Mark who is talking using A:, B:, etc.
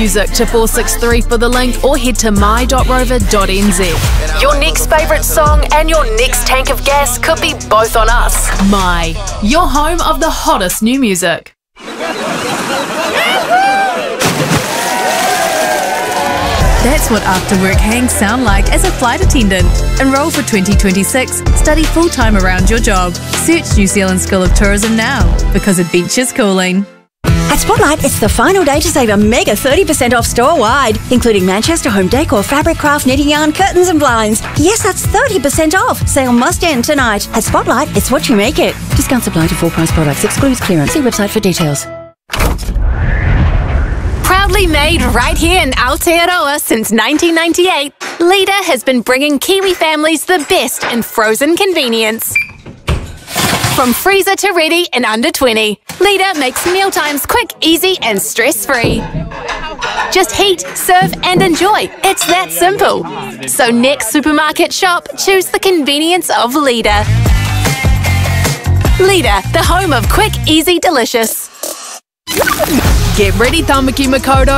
A: music to 463 for the link, or head to my.rover.nz. Your next favourite song and your next tank of gas could be both on us. My, your home of the hottest new music.
B: That's what after-work hangs sound like as a flight attendant. Enrol for 2026. Study full-time around your job. Search New Zealand School of Tourism now, because adventure's calling.
C: At Spotlight, it's the final day to save a mega 30% off store-wide, including Manchester home decor, fabric craft, knitting yarn, curtains and blinds. Yes, that's 30% off. Sale must end tonight. At Spotlight, it's what you make it. Discounts apply to full-price products. Excludes clearance. See website for details.
D: Proudly made right here in Aotearoa since 1998, Leader has been bringing Kiwi families the best in frozen convenience. From freezer to ready in under 20, Leader makes mealtimes quick, easy and stress-free. Just heat, serve and enjoy. It's that simple. So next supermarket shop, choose the convenience of Leader. Leader, the home of quick, easy, delicious.
A: Get ready, Tamaki Makaurau.